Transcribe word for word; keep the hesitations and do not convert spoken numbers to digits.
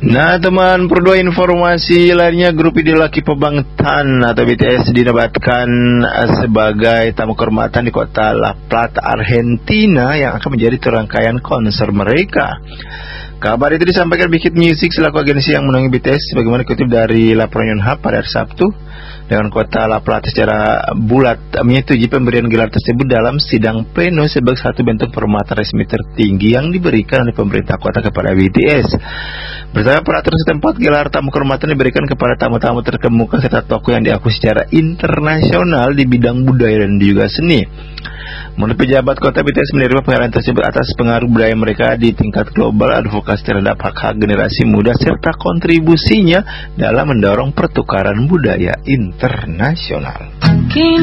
Nah teman, perlu informasi lainnya, grup idola K-pop Bangtan atau B T S dinobatkan sebagai tamu kehormatan di kota La Plata, Argentina yang akan menjadi rangkaian konser mereka. Kabar itu disampaikan Big Hit Music selaku agensi yang menaungi B T S sebagaimana dikutip dari Laporan Yonhap pada hari Sabtu. Dengan kota La Plata secara bulat menyetujui pemberian gelar tersebut dalam sidang pleno sebagai satu bentuk penghormatan resmi tertinggi yang diberikan oleh pemerintah kota kepada B T S. Bersama peraturan setempat, gelar tamu kehormatan diberikan kepada tamu-tamu terkemuka serta tokoh yang diakui secara internasional di bidang budaya dan juga seni. Menurut pejabat kota, B T S menerima penghargaan tersebut atas pengaruh budaya mereka di tingkat global, advokasi terhadap hak-hak generasi muda, serta kontribusinya dalam mendorong pertukaran budaya internasional.